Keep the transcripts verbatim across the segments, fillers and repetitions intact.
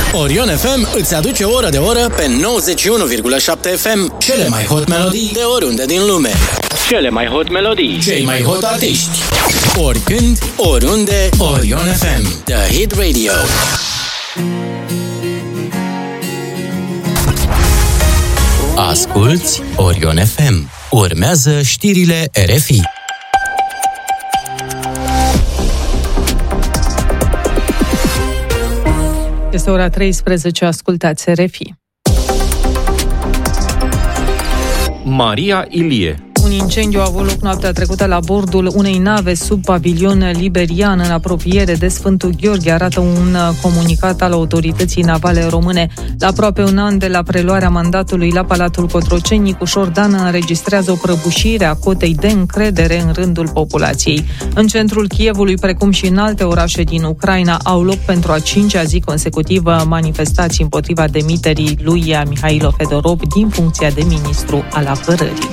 Orion F M îți aduce oră de oră pe nouăzeci și unu virgulă șapte F M cele mai hot melodii de oriunde din lume. Cele mai hot melodii. Cei mai hot artiști. Oricând, oriunde, Orion F M. The Hit Radio. Asculți Orion F M. Urmează știrile R F I. Este ora treisprezece, ascultați R F I. Maria Ilie. Un incendiu a avut loc noaptea trecută la bordul unei nave sub pavilion liberian în apropiere de Sfântul Gheorghe, arată un comunicat al autorității navale române. La aproape un an de la preluarea mandatului la Palatul Cotroceni, Nicușor Dan înregistrează o prăbușire a cotei de încredere în rândul populației. În centrul Kievului, precum și în alte orașe din Ucraina, au loc pentru a cincea zi consecutivă manifestații împotriva demiterii lui Mihailo Fedorov din funcția de ministru al apărării.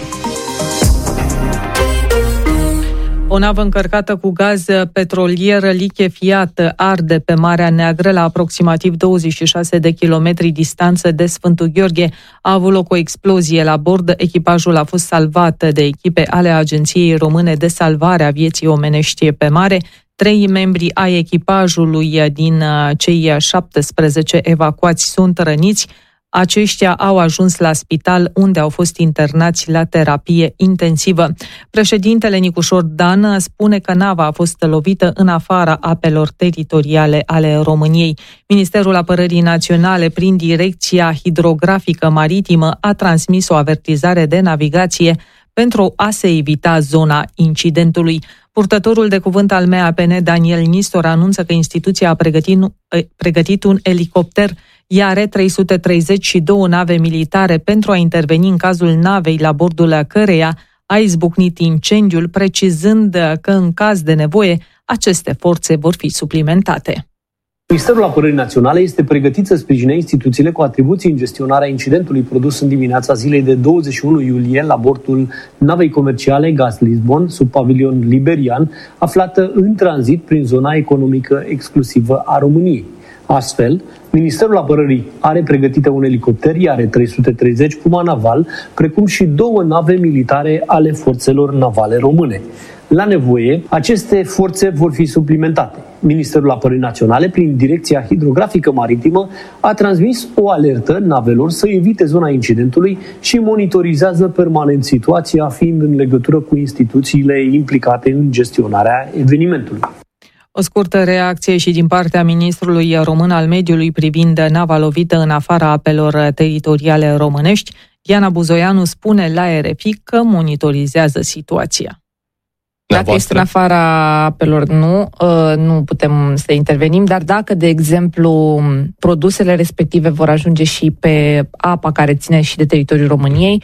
O navă încărcată cu gaz petrolier lichefiat arde pe Marea Neagră la aproximativ douăzeci și șase de kilometri distanță de Sfântul Gheorghe. A avut loc o explozie la bord. Echipajul a fost salvat de echipe ale Agenției Române de Salvare a Vieții Omenești pe Mare. Trei membri ai echipajului din cei șaptesprezece evacuați sunt răniți. Aceștia au ajuns la spital, unde au fost internați la terapie intensivă. Președintele Nicușor Dan spune că nava a fost lovită în afara apelor teritoriale ale României. Ministerul Apărării Naționale, prin Direcția Hidrografică Maritimă, a transmis o avertizare de navigație pentru a se evita zona incidentului. Purtătorul de cuvânt al M A P N, Daniel Nistor, anunță că instituția a pregătit, pregătit un elicopter Iare trei sute treizeci și două nave militare pentru a interveni în cazul navei la bordul căreia a izbucnit incendiul, precizând că în caz de nevoie aceste forțe vor fi suplimentate. Ministerul Apărării Naționale este pregătit să sprijine instituțiile cu atribuții în gestionarea incidentului produs în dimineața zilei de douăzeci și unu iulie la bordul navei comerciale Gas Lisbon, sub pavilion liberian, aflată în tranzit prin zona economică exclusivă a României. Astfel, Ministerul Apărării are pregătite un elicopter Iare trei sute treizeci Puma naval, precum și două nave militare ale forțelor navale române. La nevoie, aceste forțe vor fi suplimentate. Ministerul Apărării Naționale, prin Direcția Hidrografică Maritimă, a transmis o alertă navelor să evite zona incidentului și monitorizează permanent situația, fiind în legătură cu instituțiile implicate în gestionarea evenimentului. O scurtă reacție și din partea ministrului român al mediului privind nava lovită în afara apelor teritoriale românești. Diana Buzoianu spune la R F I că monitorizează situația. Dacă este în afara apelor, nu, nu putem să intervenim, dar dacă, de exemplu, produsele respective vor ajunge și pe apa care ține și de teritoriul României,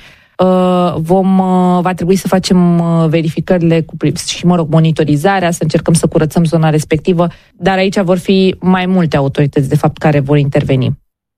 vom, va trebui să facem verificările cu, și, mă rog, monitorizarea, să încercăm să curățăm zona respectivă, dar aici vor fi mai multe autorități, de fapt, care vor interveni.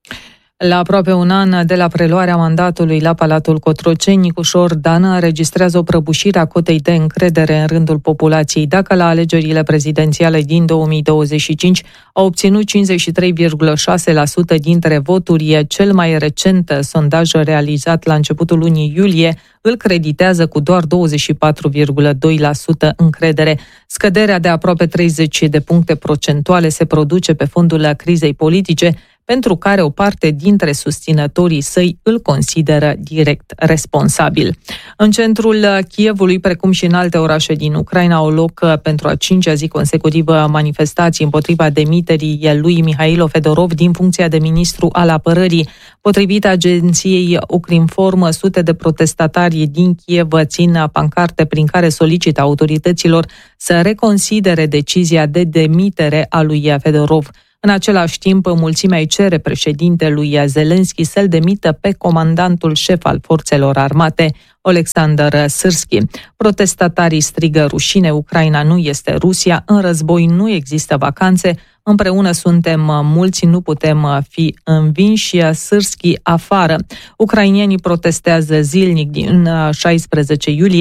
La aproape un an de la preluarea mandatului la Palatul Cotroceni, Nicușor Dan înregistrează o prăbușire a cotei de încredere în rândul populației. Dacă la alegerile prezidențiale din două mii douăzeci și cinci a obținut cincizeci și trei virgulă șase la sută dintre voturi, cel mai recent sondaj realizat la începutul lunii iulie îl creditează cu doar douăzeci și patru virgulă doi la sută încredere. Scăderea de aproape treizeci de puncte procentuale se produce pe fondul crizei politice, pentru care o parte dintre susținătorii săi îl consideră direct responsabil. În centrul Kievului, precum și în alte orașe din Ucraina, au loc pentru a cincea zi consecutivă manifestații împotriva demiterii lui Mihailo Fedorov din funcția de ministru al apărării. Potrivit agenției Ukrinform, sute de protestatari din Kiev țin pancarte prin care solicită autorităților să reconsidere decizia de demitere a lui Fedorov. În același timp, mulțimea îi cere președintelui Zelenski să-l demită pe comandantul șef al forțelor armate, Oleksandr Sârski. Protestatarii strigă: rușine, Ucraina nu este Rusia, în război nu există vacanțe, împreună suntem mulți, nu putem fi învinși, Sârski afară. Ucrainienii protestează zilnic din șaisprezece iulie.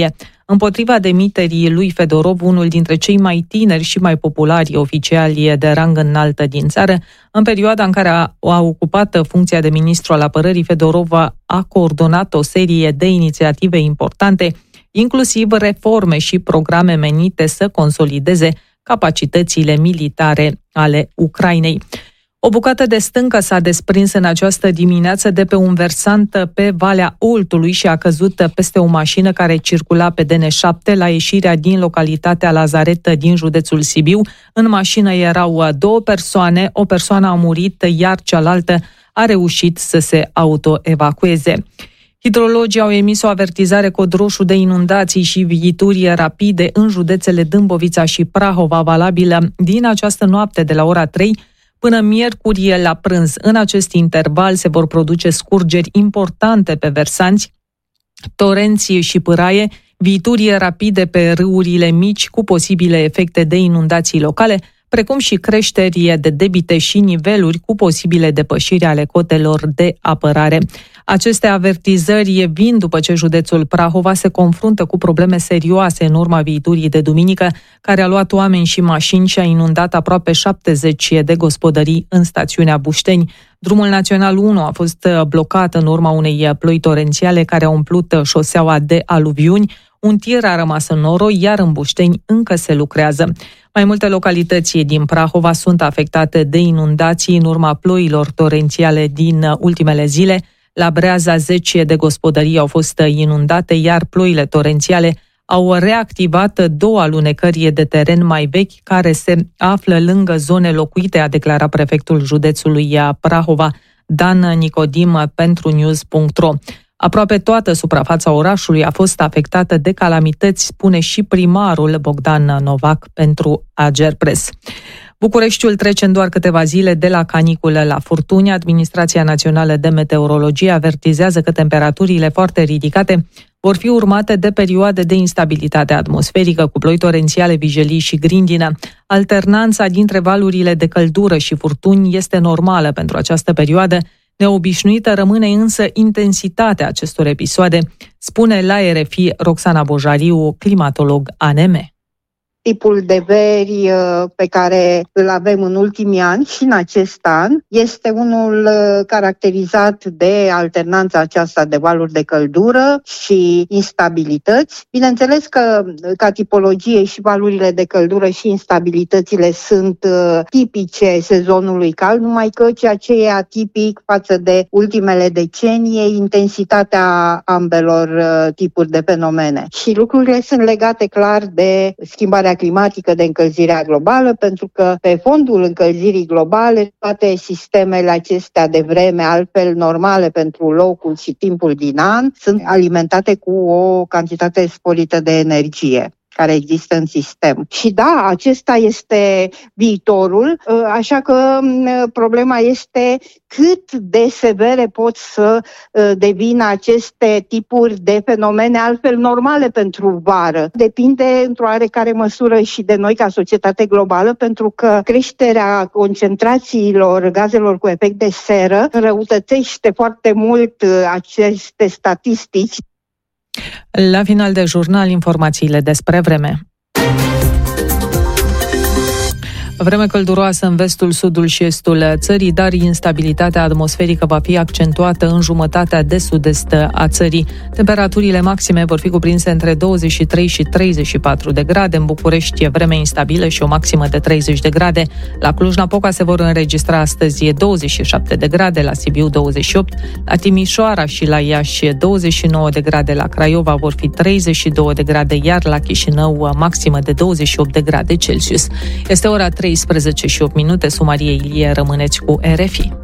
împotriva demiterii lui Fedorov, unul dintre cei mai tineri și mai populari oficiali de rang înalt din țară. În perioada în care a, a ocupat funcția de ministru al apărării, Fedorov a coordonat o serie de inițiative importante, inclusiv reforme și programe menite să consolideze capacitățile militare ale Ucrainei. O bucată de stâncă s-a desprins în această dimineață de pe un versant pe Valea Oltului și a căzut peste o mașină care circula pe D N șapte la ieșirea din localitatea Lazaret din județul Sibiu. În mașină erau două persoane, o persoană a murit, iar cealaltă a reușit să se autoevacueze. Hidrologii au emis o avertizare cod roșu de inundații și viituri rapide în județele Dâmbovița și Prahova, valabilă din această noapte de la ora trei până miercuri la prânz. În acest interval se vor produce scurgeri importante pe versanți, torenți și pâraie, viituri rapide pe râurile mici cu posibile efecte de inundații locale, precum și creșteri de debite și niveluri cu posibile depășiri ale cotelor de apărare. Aceste avertizări vin după ce județul Prahova se confruntă cu probleme serioase în urma viiturii de duminică, care a luat oameni și mașini și a inundat aproape șaptezeci de gospodării în stațiunea Bușteni. Drumul Național unu a fost blocat în urma unei ploi torențiale care au umplut șoseaua de aluviuni. Un tir a rămas în noroi, iar în Bușteni încă se lucrează. Mai multe localități din Prahova sunt afectate de inundații în urma ploilor torențiale din ultimele zile. La Breaza, zece de gospodării au fost inundate, iar ploile torențiale au reactivat două alunecări de teren mai vechi care se află lângă zone locuite, a declarat prefectul județului Prahova, Dan Nicodim, pentru news punct ro. Aproape toată suprafața orașului a fost afectată de calamități, spune și primarul Bogdan Novac pentru Agerpres. Bucureștiul trece în doar câteva zile de la caniculă la furtuni. Administrația Națională de Meteorologie avertizează că temperaturile foarte ridicate vor fi urmate de perioade de instabilitate atmosferică cu ploi torențiale, vijelii și grindină. Alternanța dintre valurile de căldură și furtuni este normală pentru această perioadă. Neobișnuită rămâne însă intensitatea acestor episoade, spune la R F I Roxana Bojariu, climatolog A N M. Tipul de veri pe care îl avem în ultimii ani și în acest an este unul caracterizat de alternanța aceasta de valuri de căldură și instabilități. Bineînțeles că ca tipologie și valurile de căldură și instabilitățile sunt tipice sezonului cald, numai că ceea ce e atipic față de ultimele decenii e intensitatea ambelor tipuri de fenomene. Și lucrurile sunt legate clar de schimbarea climatică, de încălzirea globală, pentru că pe fondul încălzirii globale toate sistemele acestea de vreme, altfel normale pentru locul și timpul din an, sunt alimentate cu o cantitate sporită de energie care există în sistem. Și da, acesta este viitorul, așa că problema este cât de severe pot să devină aceste tipuri de fenomene altfel normale pentru vară. Depinde într-o oarecare măsură și de noi ca societate globală, pentru că creșterea concentrațiilor gazelor cu efect de seră înrăutățește foarte mult aceste statistici. La final de jurnal, informațiile despre vreme. Vreme călduroasă în vestul, sudul și estul țării, dar instabilitatea atmosferică va fi accentuată în jumătatea de sud-est a țării. Temperaturile maxime vor fi cuprinse între douăzeci și trei și treizeci și patru de grade. În București e vreme instabilă și o maximă de treizeci de grade. La Cluj-Napoca se vor înregistra astăzi douăzeci și șapte de grade, la Sibiu douăzeci și opt, la Timișoara și la Iași douăzeci și nouă de grade, la Craiova vor fi treizeci și două de grade, iar la Chișinău maximă de douăzeci și opt de grade Celsius. Este ora treisprezece și opt minute, Sumarie Ilie, rămâneți cu R F I.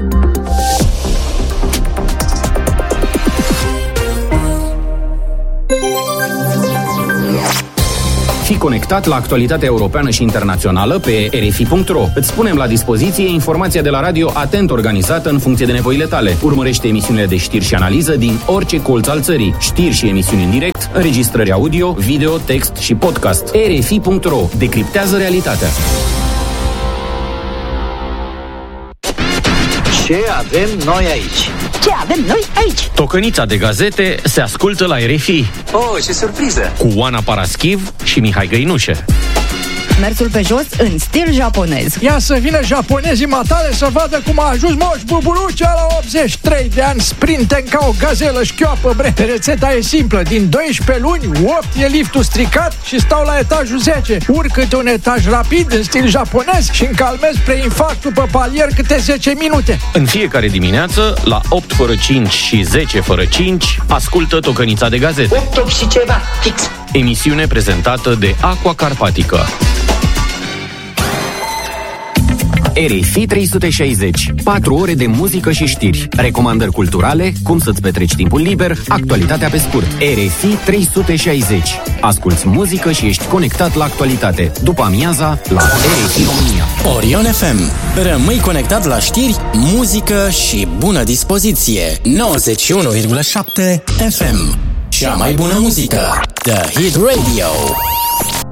Fii conectat la actualitatea europeană și internațională pe R F I punct ro. Îți punem la dispoziție informația de la radio atent organizată în funcție de nevoile tale. Urmărește emisiunile de știri și analiză din orice colț al țării. Știri și emisiuni în direct, înregistrări audio, video, text și podcast. R F I punct ro. Decriptează realitatea. Ce avem noi aici? Ce avem noi aici? Tocănița de gazete se ascultă la R F I. Oh, ce surpriză! Cu Oana Paraschiv și Mihai Găinușe. Mersul pe jos în stil japonez. Ia să vină japonezii matale să vadă cum a ajuns Moș Buburucea la optzeci și trei de ani, sprinten ca o gazelă șchioapă, bre. Rețeta e simplă, din doisprezece luni, opt e liftul stricat și stau la etajul zece. Urc câte un etaj rapid în stil japonez și încalmez preinfarctul pe palier câte zece minute. În fiecare dimineață, la opt fără cinci și zece fără cinci, ascultă Tocănița de gazete. opt și ceva, fix. Emisiune prezentată de Aqua Carpatica. R F I trei sute șaizeci. patru ore de muzică și știri, recomandări culturale, cum să-ți petreci timpul liber, actualitatea pe scurt. R F I trei sute șaizeci. Asculți muzică și ești conectat la actualitate. După amiaza, la R F I România. Orion F M. Rămâi conectat la știri, muzică și bună dispoziție. nouăzeci și unu virgulă șapte F M. Cea mai bună muzică. The Hit Radio.